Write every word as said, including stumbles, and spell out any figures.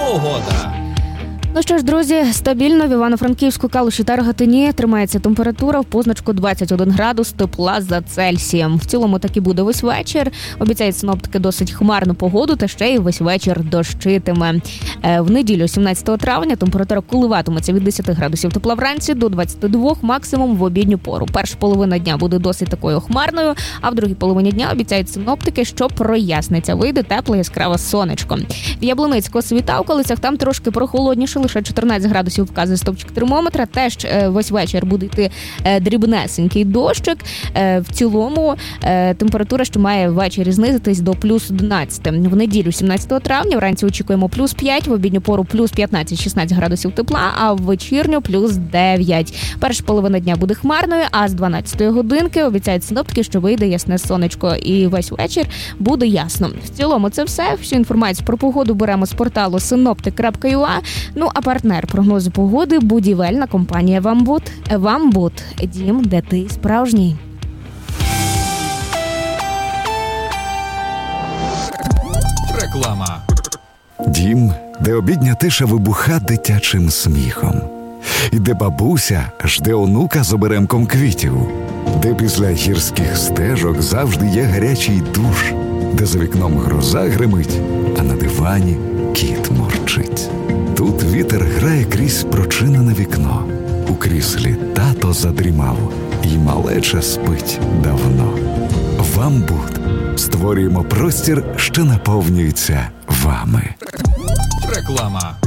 Погода. Ну що ж, друзі, стабільно в Івано-Франківську, Калуші та Рогатині тримається температура в позначку двадцять один градус тепла за Цельсієм. В цілому так і буде весь вечір. Обіцяють синоптики досить хмарну погоду та ще й весь вечір дощитиме. В неділю, сімнадцятого травня, температура коливатиметься від десяти градусів тепла вранці до двадцяти двох максимум в обідню пору. Перша половина дня буде досить такою хмарною, а в другій половині дня обіцяють синоптики, що проясниться, вийде тепле яскраве сонечко. В Яблуницьку та околицях там трошки прохолодніше, лише чотирнадцять градусів вказує стовпчик термометра. Теж весь вечір буде йти дрібнесенький дощик. В цілому температура, що має ввечері знизитись до плюс одинадцяти. В неділю, сімнадцятого травня, вранці очікуємо плюс п'ять, в обідню пору плюс п'ятнадцять-шістнадцять градусів тепла, а в вечірню плюс дев'ять. Перша половина дня буде хмарною, а з дванадцятої годинки обіцяють синоптики, що вийде ясне сонечко і весь вечір буде ясно. В цілому це все. Всю інформацію про погоду беремо з порталу синоптик крапка ю а. Ну, а партнер прогнозу погоди – будівельна компанія «Вамбут». «Вамбут» – дім, де ти справжній. Реклама. Дім, де обідня тиша вибуха дитячим сміхом. І де бабуся жде онука з оберемком квітів. Де після гірських стежок завжди є гарячий душ. Де за вікном гроза гримить, а на дивані кіт морчить. Тут вітер грає крізь прочинене вікно. У кріслі тато задрімав, і малеча спить давно. «Вамбут» створюємо простір, що наповнюється вами. Реклама.